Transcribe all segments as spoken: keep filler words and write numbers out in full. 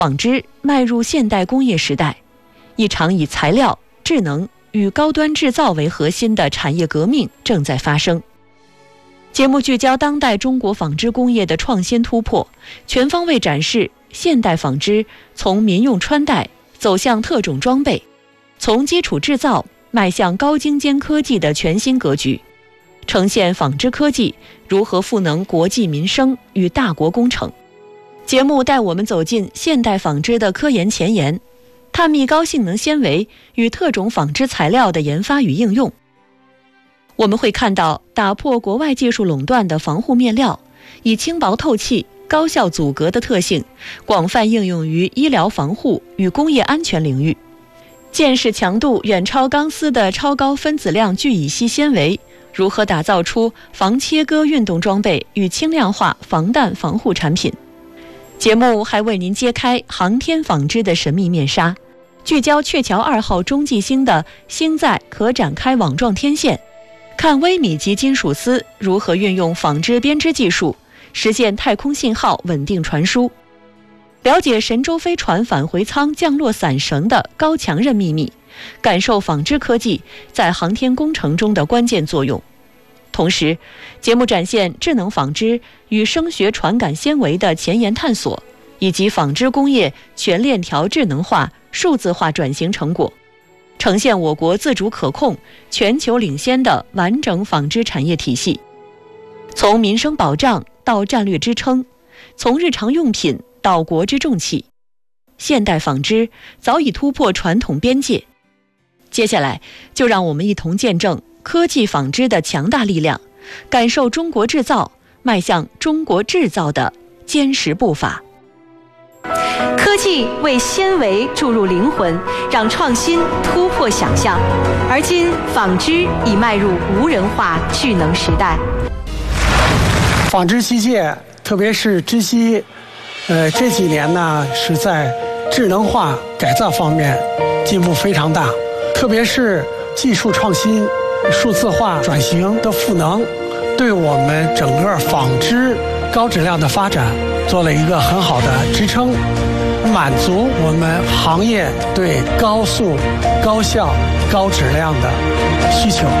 纺织迈入现代工业时代，一场以材料、智能与高端制造为核心的产业革命正在发生。节目聚焦当代中国纺织工业的创新突破，全方位展示现代纺织从民用穿戴走向特种装备，从基础制造迈向高精尖科技的全新格局，呈现纺织科技如何赋能国计民生与大国工程。节目带我们走进现代纺织的科研前沿，探秘高性能纤维与特种纺织材料的研发与应用。我们会看到打破国外技术垄断的防护面料，以轻薄透气、高效阻隔的特性，广泛应用于医疗防护与工业安全领域。见识强度远超钢丝的超高分子量聚乙烯纤维，如何打造出防切割运动装备与轻量化防弹防护产品。节目还为您揭开航天纺织的神秘面纱，聚焦鹊桥二号中继星的星载可展开网状天线，看微米级金属丝如何运用纺织编织技术实现太空信号稳定传输，了解神舟飞船返回舱降落伞绳的高强韧秘密，感受纺织科技在航天工程中的关键作用。同时，节目展现智能纺织与声学传感纤维的前沿探索，以及纺织工业全链条智能化、数字化转型成果，呈现我国自主可控、全球领先的完整纺织产业体系。从民生保障到战略支撑，从日常用品到国之重器，现代纺织早已突破传统边界。接下来，就让我们一同见证科技纺织的强大力量，感受中国制造迈向中国制造的坚实步伐。 科技为纤维注入灵魂，让创新突破想象。而今，纺织已迈入无人化智能时代。 纺织机械，特别是织机，呃，这几年呢是在智能化改造方面进步非常大，特别是技术创新、数字化转型的赋能，对我们整个纺织高质量的发展做了一个很好的支撑，满足我们行业对高速、高效、高质量的需求。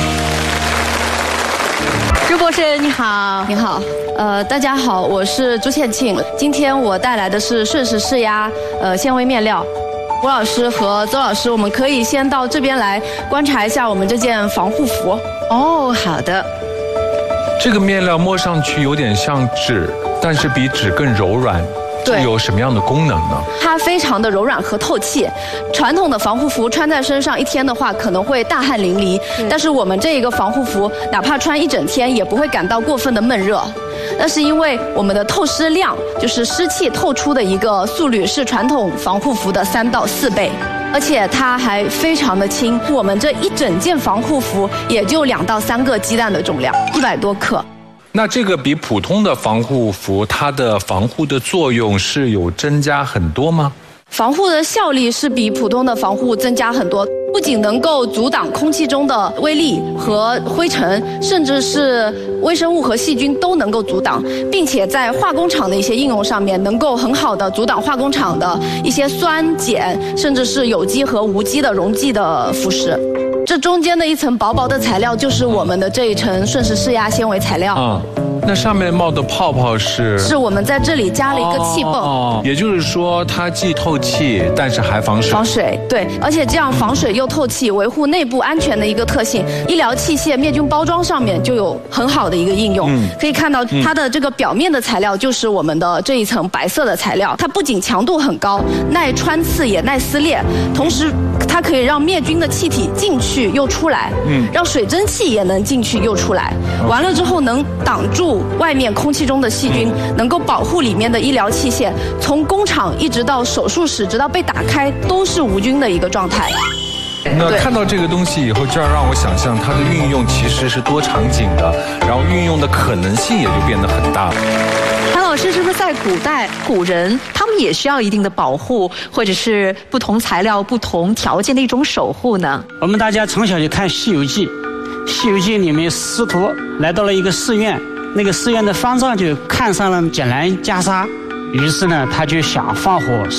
朱博士你好。 你好，呃，大家好，我是朱倩庆。今天我带来的是顺势释压呃纤维面料。吴老师和周老师，我们可以先到这边来观察一下我们这件防护服。 哦，好的。 这个面料摸上去有点像纸，但是比纸更柔软。 对， 有什么样的功能呢？ 它非常的柔软和透气。传统的防护服穿在身上一天的话，可能会大汗淋漓，但是我们这一个防护服，哪怕穿一整天，也不会感到过分的闷热。那是因为我们的透湿量，就是湿气透出的一个速率，是传统防护服的三到四倍。而且它还非常的轻，我们这一整件防护服也就两到三个鸡蛋的重量，一百多克。 那这个比普通的防护服，它的防护的作用是有增加很多吗？ 防护的效力是比普通的防护增加很多，不仅能够阻挡空气中的微粒和灰尘，甚至是微生物和细菌都能够阻挡，并且在化工厂的一些应用上面，能够很好的阻挡化工厂的一些酸碱，甚至是有机和无机的溶剂的腐蚀。这中间的一层薄薄的材料，就是我们的这一层顺势释压纤维材料。 啊、嗯，那上面冒的泡泡是？ 是我们在这里加了一个气泵。 哦，也就是说它既透气，但是还防水。 防水，对，而且这样防水又透气，维护内部安全的一个特性，医疗器械、灭菌包装上面就有很好的一个应用。嗯、可以看到它的这个表面的材料就是我们的这一层白色的材料，它不仅强度很高，耐穿刺也耐撕裂，同时它可以让灭菌的气体进去又出来，嗯，让水蒸气也能进去又出来，完了之后能挡住外面空气中的细菌，能够保护里面的医疗器械，从工厂一直到手术室，直到被打开都是无菌的一个状态。 那看到这个东西以后，就要让我想象它的运用其实是多场景的，然后运用的可能性也就变得很大。 谭老师，是不是在古代古人他们也需要一定的保护，或者是不同材料、不同条件的一种守护呢？ 我们大家从小就看《西游记》，《西游记》里面师徒来到了一个寺院，那个寺院的方丈就看上了剪兰袈裟， 于是呢，他就想放火